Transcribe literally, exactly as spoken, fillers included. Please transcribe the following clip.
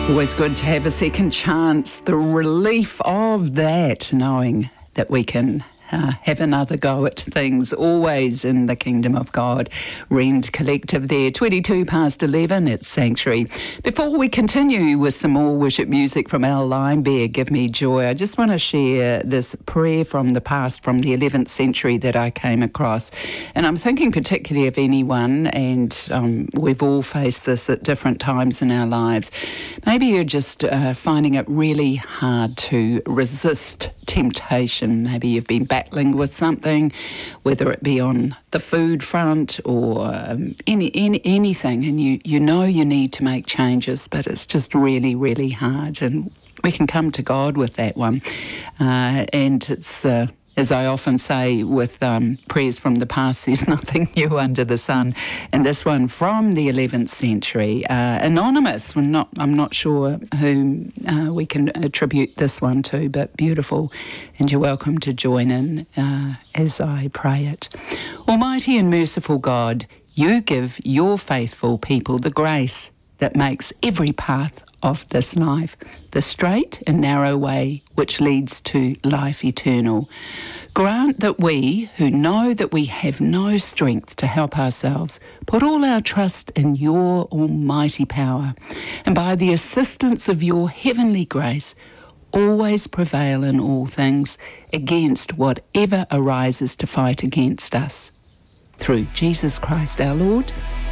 Always good to have a second chance. The relief of that, knowing that we can uh, have another go at things, always in the kingdom of God. Rend Collective there, twenty-two past eleven at Sanctuary. Before we continue with some more worship music from Al Linebear, Give Me Joy, I just want to share this prayer from the past, from the eleventh century that I came across. And I'm thinking particularly of anyone, and um, we've all faced this at different times in our lives. Maybe you're just uh, finding it really hard to resist temptation. Maybe you've been battling with something, whether it be on the food front or um, any, any anything, and you, you know you need to make changes, but it's just really, really hard. And we can come to God with that one. Uh, and it's... Uh, As I often say with um, prayers from the past, there's nothing new under the sun. And this one from the eleventh century, uh, anonymous. We're not, I'm not sure whom uh, we can attribute this one to, but beautiful. And you're welcome to join in uh, as I pray it. Almighty and merciful God, you give your faithful people the grace that makes every path of this life the straight and narrow way which leads to life eternal. Grant that we, who know that we have no strength to help ourselves, put all our trust in your almighty power, and by the assistance of your heavenly grace, always prevail in all things against whatever arises to fight against us. Through Jesus Christ our Lord.